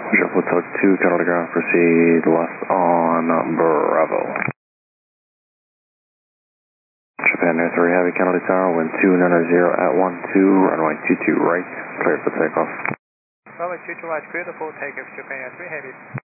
Shuffle Talk 2, Canada ground, proceed left on Bravo. Japan Air 3 Heavy, Canada Tower, wind 290 at 12, runway 22 right, clear for takeoff. Runway 22 right, clear for takeoff, Japan Air 3 Heavy.